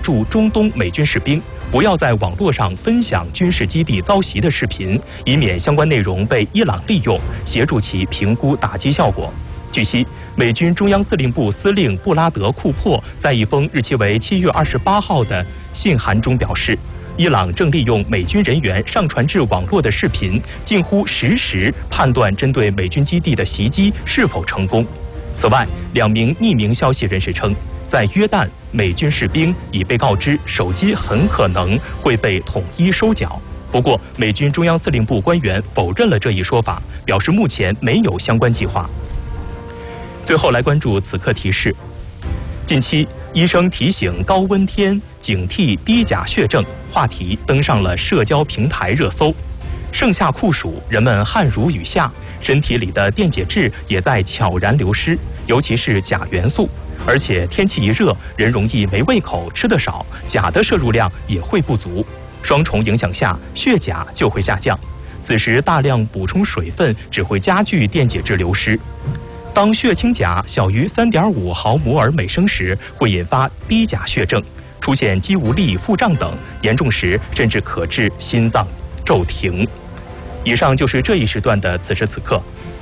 助中东美军士兵不要在网络上分享军事基地遭袭的视频，以免相关内容被伊朗利用，协助其评估打击效果。据悉，美军中央司令部司令布拉德·库珀在一封日期为7月28号的信函中表示，伊朗正利用美军人员上传至网络的视频，近乎实时判断针对美军基地的袭击是否成功。此外，2名匿名消息人士称，在约旦，美军士兵已被告知手机很可能会被统一收缴。不过，美军中央司令部官员否认了这一说法，表示目前没有相关计划。最后来关注此刻提示：近期，医生提醒高温天警惕低钾血症话题登上了社交平台热搜。盛夏酷暑，人们汗如雨下，身体里的电解质也在悄然流失，尤其是钾元素。而且天气一热，人容易没胃口，吃得少，钾的摄入量也会不足。双重影响下，血钾就会下降。此时大量补充水分只会加剧电解质流失。当血清钾小于3.5毫摩尔每升时，会引发低钾血症，出现肌无力、腹胀等，严重时甚至可致心脏骤停。以上就是这一时段的此时此刻。